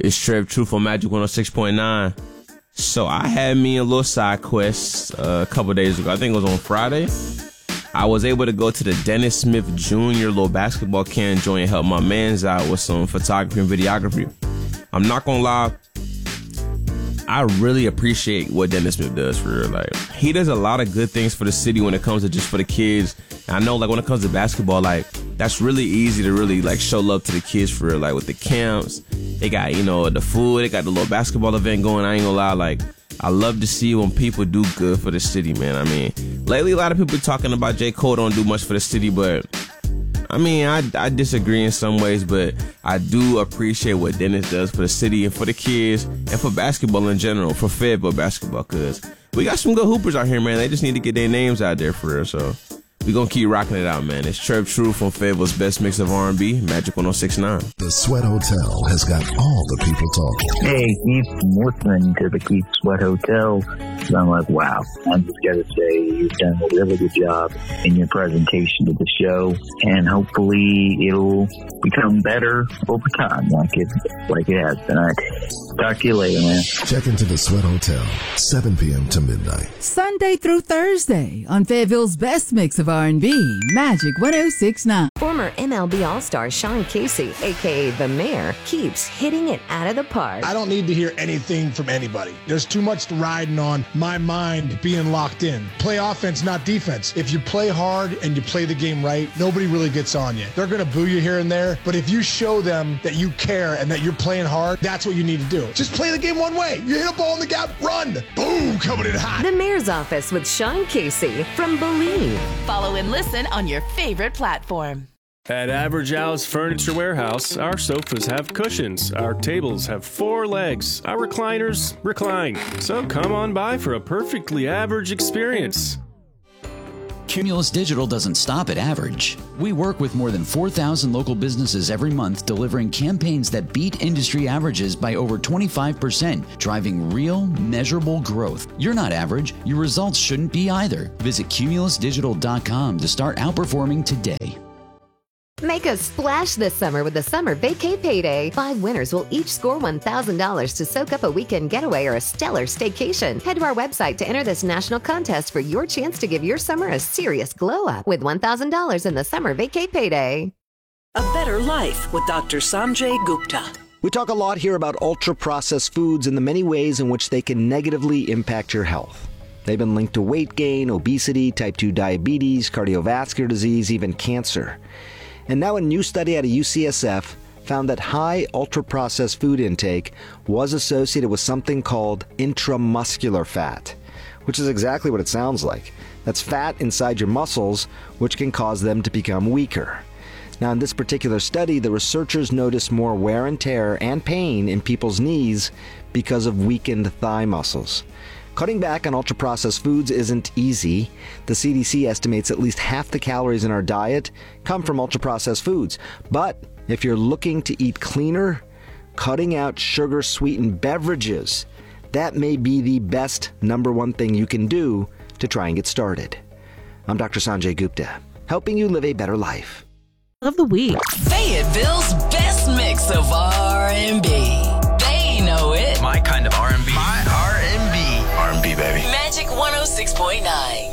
It's Trev Truth on Magic 106.9. So I had me a little side quest a couple days ago. I think it was on Friday. I was able to go to the Dennis Smith Jr. little basketball camp joint and help my mans out with some photography and videography. I'm not gonna lie, I really appreciate what Dennis Smith does for real. Like, he does a lot of good things for the city when it comes to just for the kids. And I know, like, when it comes to basketball, like, that's really easy to really, like, show love to the kids for real. Like, with the camps, they got, you know, the food, they got the little basketball event going. I ain't gonna lie, like, I love to see when people do good for the city, man. I mean, lately, a lot of people talking about J. Cole don't do much for the city, but I mean, I disagree in some ways, but I do appreciate what Dennis does for the city and for the kids and for basketball in general, for Fayetteville basketball, because we got some good hoopers out here, man. They just need to get their names out there for real, so we gonna keep rocking it out, man. It's Trev Truth on Fayetteville's best mix of R&B, Magic 106.9. The Sweat Hotel has got all the people talking. Hey, Keith, I'm listening to the Keith Sweat Hotel. So I'm like, wow. I'm just got to say, you've done a really good job in your presentation of the show, and hopefully it'll become better over time, like it has tonight. Talk to you later, man. Check into the Sweat Hotel, 7 p.m. to midnight. Sunday through Thursday on Fayetteville's best mix of R&B, Magic 106.9. Former MLB All-Star Sean Casey, a.k.a. The Mayor, keeps hitting it out of the park. I don't need to hear anything from anybody. There's too much riding on my mind being locked in. Play offense, not defense. If you play hard and you play the game right, nobody really gets on you. They're going to boo you here and there, but if you show them that you care and that you're playing hard, that's what you need to do. Just play the game one way. You hit a ball in the gap, run. Boom, coming in hot. The Mayor's Office with Sean Casey from Believe. Follow and listen on your favorite platform. At Average Al's Furniture Warehouse, our sofas have cushions, our tables have 4 legs, our recliners recline. So come on by for a perfectly average experience. Cumulus Digital doesn't stop at average. We work with more than 4,000 local businesses every month, delivering campaigns that beat industry averages by over 25%, driving real, measurable growth. You're not average. Your results shouldn't be either. Visit cumulusdigital.com to start outperforming today. Make a splash this summer with the Summer Vacay Payday. 5 winners will each score $1,000 to soak up a weekend getaway or a stellar staycation. Head to our website to enter this national contest for your chance to give your summer a serious glow up with $1,000 in the Summer Vacay Payday. A better life with Dr. Sanjay Gupta. We talk a lot here about ultra-processed foods and the many ways in which they can negatively impact your health. They've been linked to weight gain, obesity, type 2 diabetes, cardiovascular disease, even cancer. And now a new study out of UCSF found that high ultra-processed food intake was associated with something called intramuscular fat, which is exactly what it sounds like. That's fat inside your muscles, which can cause them to become weaker. Now, in this particular study, the researchers noticed more wear and tear and pain in people's knees because of weakened thigh muscles. Cutting back on ultra-processed foods isn't easy. The CDC estimates at least half the calories in our diet come from ultra-processed foods. But if you're looking to eat cleaner, cutting out sugar-sweetened beverages, that may be the best #1 thing you can do to try and get started. I'm Dr. Sanjay Gupta, helping you live a better life. Of the week. Fayetteville's best mix of R&B. They know it. My kind of R&B. My R&B. R&B, baby. Magic 106.9.